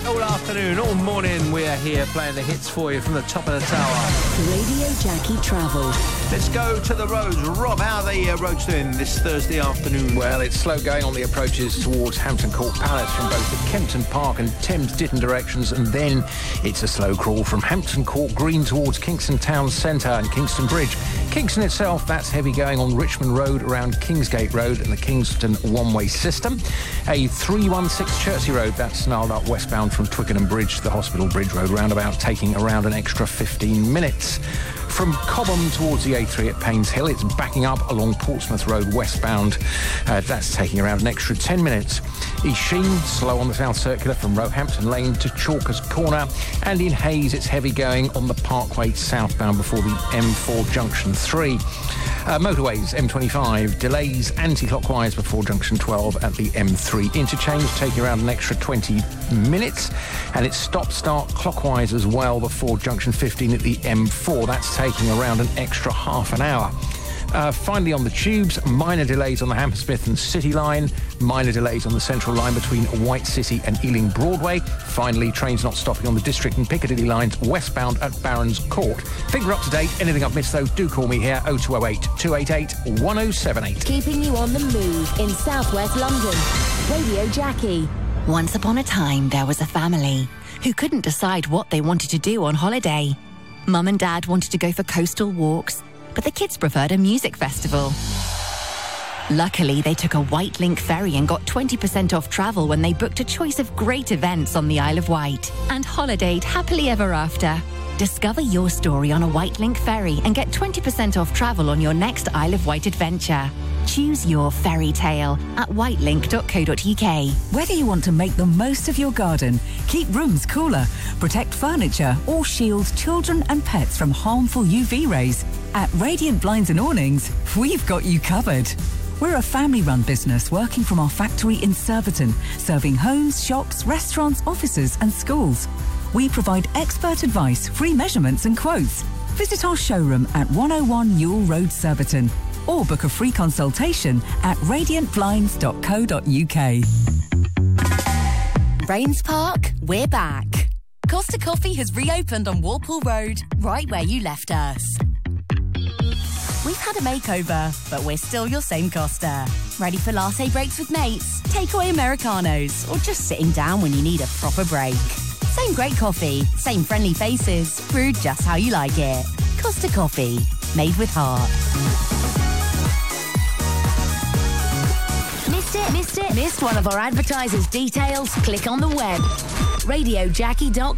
All afternoon, all morning, we're here playing the hits for you from the top of the tower. Radio Jackie Travel. Let's go to the roads. Rob, how are the roads doing this Thursday afternoon? Well, it's slow going on the approaches towards Hampton Court Palace from both the Kempton Park and Thames Ditton directions, and then it's a slow crawl from Hampton Court Green towards Kingston Town Centre and Kingston Bridge. Kingston itself, that's heavy going on Richmond Road around Kingsgate Road and the Kingston one-way system. A 316 Chertsey Road, that's snarled up westbound from Twickenham Bridge to the Hospital Bridge Road roundabout, taking around an extra 15 minutes. From Cobham towards the A3 at Paynes Hill, it's backing up along Portsmouth Road westbound. That's taking around an extra 10 minutes. East Sheen, slow on the South Circular from Roehampton Lane to Chalkers Corner. And in Hayes, it's heavy going on the Parkway southbound before the M4 Junction 3. Motorways, M25, delays anti-clockwise before Junction 12 at the M3 interchange, taking around an extra 20 minutes. And it's stop-start clockwise as well before Junction 15 at the M4. That's taking around an extra half an hour. Finally, on the tubes, minor delays on the Hammersmith and City line, minor delays on the Central line between White City and Ealing Broadway. Finally, trains not stopping on the District and Piccadilly lines westbound at Barons Court. Think we're up to date. Anything I've missed, though, do call me here, 0208 288 1078. Keeping you on the move in southwest London. Radio Jackie. Once upon a time, there was a family who couldn't decide what they wanted to do on holiday. Mum and Dad wanted to go for coastal walks, but the kids preferred a music festival. Luckily, they took a White Link ferry and got 20% off travel when they booked a choice of great events on the Isle of Wight and holidayed happily ever after. Discover your story on a White Link ferry and get 20% off travel on your next Isle of Wight adventure. Choose your fairy tale at whitelink.co.uk. Whether you want to make the most of your garden, keep rooms cooler, protect furniture, or shield children and pets from harmful UV rays, at Radiant Blinds and Awnings, we've got you covered. We're a family-run business working from our factory in Surbiton, serving homes, shops, restaurants, offices and schools. We provide expert advice, free measurements and quotes. Visit our showroom at 101 Newell Road, Surbiton, or book a free consultation at radiantblinds.co.uk. Rains Park, we're back. Costa Coffee has reopened on Walpole Road, right where you left us. We've had a makeover, but we're still your same Costa. Ready for latte breaks with mates, takeaway Americanos, or just sitting down when you need a proper break. Same great coffee, same friendly faces, brewed just how you like it. Costa Coffee, made with heart. Missed one of our advertisers' details? Click on the web. RadioJackie.com.